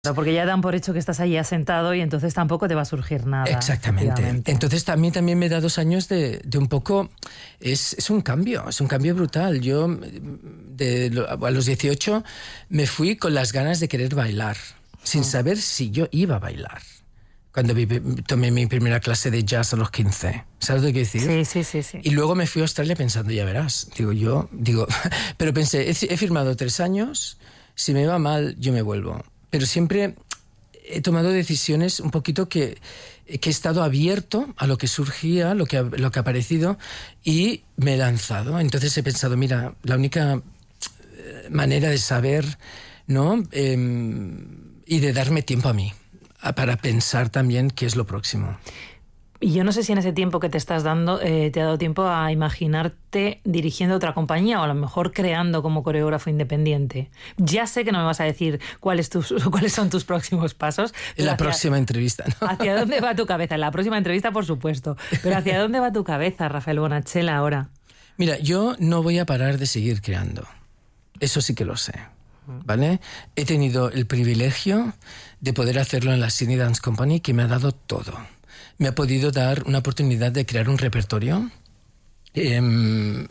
Porque ya dan por hecho que estás ahí asentado y entonces tampoco te va a surgir nada. Exactamente. Entonces también me da 2 años de un poco... Es un cambio brutal. Yo a los 18 me fui con las ganas de querer bailar, sin saber si yo iba a bailar. Cuando tomé mi primera clase de jazz a los 15. ¿Sabes lo que quiero decir? Sí. Y luego me fui a Australia pensando, ya verás. Pero pensé, he firmado 3 años, si me va mal, yo me vuelvo. Pero siempre he tomado decisiones un poquito que he estado abierto a lo que surgía, lo que ha aparecido, y me he lanzado. Entonces he pensado, mira, la única manera de saber, ¿no? Y de darme tiempo a mí, para pensar también qué es lo próximo. Y yo no sé si en ese tiempo que te estás dando te ha dado tiempo a imaginarte dirigiendo otra compañía o a lo mejor creando como coreógrafo independiente. Ya sé que no me vas a decir cuáles son tus próximos pasos. En la próxima entrevista, ¿no? ¿Hacia dónde va tu cabeza? En la próxima entrevista, por supuesto. Pero ¿hacia dónde va tu cabeza, Rafael Bonachela, ahora? Mira, yo no voy a parar de seguir creando. Eso sí que lo sé, ¿vale? He tenido el privilegio de poder hacerlo en la Sydney Dance Company, que me ha dado todo. Me ha podido dar una oportunidad de crear un repertorio, de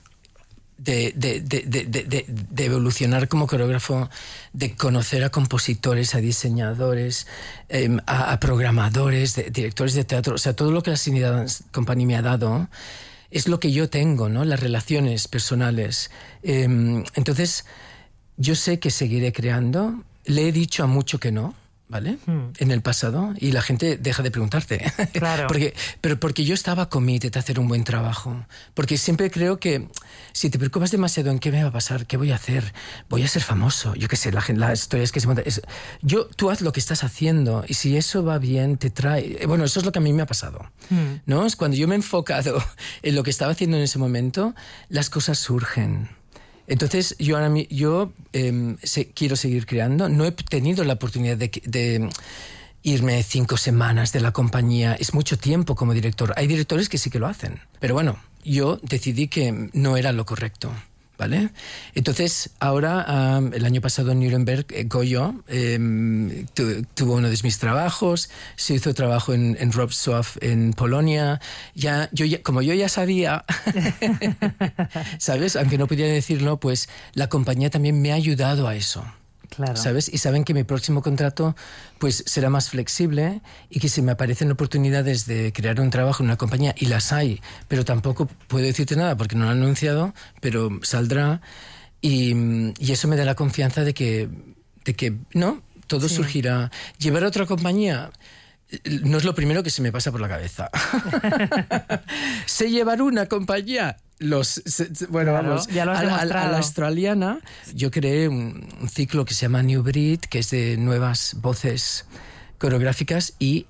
evolucionar como coreógrafo, de conocer a compositores, a diseñadores, a programadores, directores de teatro. O sea, todo lo que la Sydney Dance Company me ha dado es lo que yo tengo, ¿no? Las relaciones personales. Entonces, yo sé que seguiré creando. Le he dicho a mucho que no, ¿vale? En el pasado, y la gente deja de preguntarte. Claro. Porque yo estaba committed a hacer un buen trabajo. Porque siempre creo que si te preocupas demasiado en qué me va a pasar, qué voy a hacer, voy a ser famoso, yo qué sé, las historias que se montan. Tú haz lo que estás haciendo, y si eso va bien, te trae... Bueno, eso es lo que a mí me ha pasado, ¿no? Es cuando yo me he enfocado en lo que estaba haciendo en ese momento, las cosas surgen. Entonces, yo quiero seguir creando. No he tenido la oportunidad de irme 5 semanas de la compañía. Es mucho tiempo como director. Hay directores que sí que lo hacen. Pero bueno, yo decidí que no era lo correcto, ¿vale? Entonces, ahora, el año pasado en Nuremberg, Goyo tuvo uno de mis trabajos, se hizo trabajo en Wrocław, en Polonia. Como yo ya sabía, ¿sabes? Aunque no podía decirlo, pues la compañía también me ha ayudado a eso. Claro. ¿Sabes? Y saben que mi próximo contrato pues será más flexible, y que si me aparecen oportunidades de crear un trabajo en una compañía, y las hay, pero tampoco puedo decirte nada porque no lo han anunciado, pero saldrá, y eso me da la confianza de que no, todo surgirá. Llevar a otra compañía no es lo primero que se me pasa por la cabeza. Sé llevar una compañía. Vamos, ya lo has demostrado. A la australiana. Yo creé un ciclo que se llama New Breed, que es de nuevas voces coreográficas, y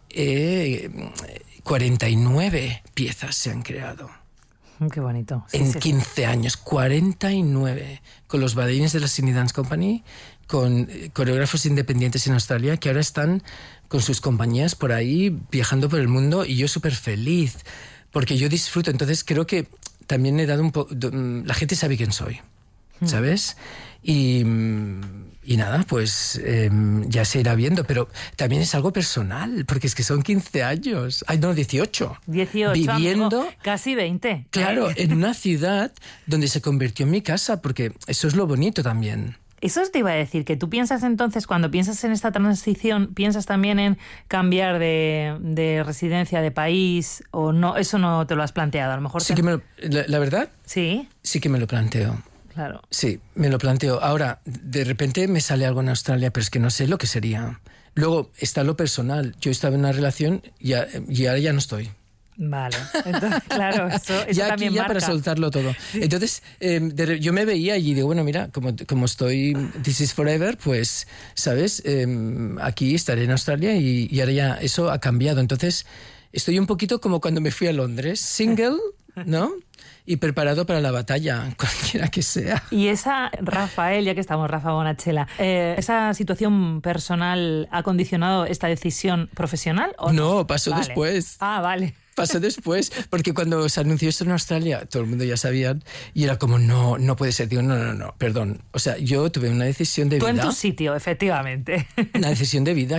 49 piezas se han creado. Qué bonito. En 15 años, 49, con los bailarines de la Sydney Dance Company, con coreógrafos independientes en Australia, que ahora están con sus compañías por ahí, viajando por el mundo, y yo súper feliz, porque yo disfruto. Entonces creo que también he dado un poco... La gente sabe quién soy, ¿sabes? Y nada, pues ya se irá viendo, pero también es algo personal, porque es que son 15 años. Ay, no, 18. 18, viviendo, amigo, casi 20. Claro, en una ciudad donde se convirtió en mi casa, porque eso es lo bonito también. Eso te iba a decir, que tú piensas entonces, cuando piensas en esta transición, piensas también en cambiar de residencia, de país, o no, eso no te lo has planteado, a lo mejor... Sí que la verdad, sí que me lo planteo. Claro. Sí, me lo planteo. Ahora, de repente me sale algo en Australia, pero es que no sé lo que sería. Luego está lo personal. Yo estaba en una relación y ahora ya no estoy. Vale, entonces, claro, eso ya también aquí ya marca. Para soltarlo todo. Sí. Entonces, yo me veía y digo, bueno, mira, como estoy This is Forever, pues, ¿sabes? Aquí estaré en Australia, y ahora ya eso ha cambiado. Entonces, estoy un poquito como cuando me fui a Londres, single, ¿no? Y preparado para la batalla, cualquiera que sea. Y esa, Rafael, ya que estamos, Rafa Bonachela, ¿esa situación personal ha condicionado esta decisión profesional? ¿O no, pasó después. Ah, vale. pasó después, porque cuando se anunció esto en Australia, todo el mundo ya sabía, y era como, no puede ser. Digo, no, perdón. O sea, yo tuve una decisión de vida. Tú en tu sitio, efectivamente. Una decisión de vida